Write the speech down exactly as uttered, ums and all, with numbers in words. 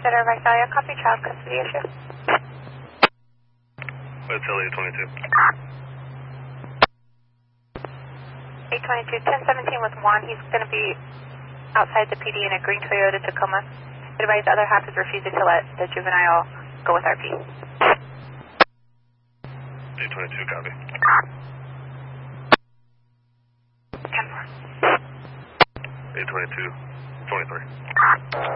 Center of Visalia, copy child custody issue. Let's tell eight twenty-two. eight twenty-two, ten seventeen with Juan. He's going to be outside the P D in a green Toyota Tacoma. Advise the other half is refusing to let the juvenile go with R P. eight twenty-two, copy. ten four. eight twenty-two, twenty-three.